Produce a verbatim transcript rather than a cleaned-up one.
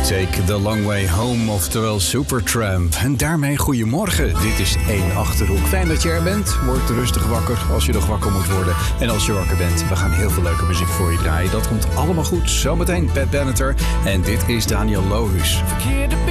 Take the Long Way Home, oftewel Supertramp. En daarmee goedemorgen. Dit is één Achterhoek. Fijn dat je er bent. Word rustig wakker als je nog wakker moet worden. En als je wakker bent, we gaan heel veel leuke muziek voor je draaien. Dat komt allemaal goed. Zometeen Pat Benatar. En dit is Daniel Lohuus.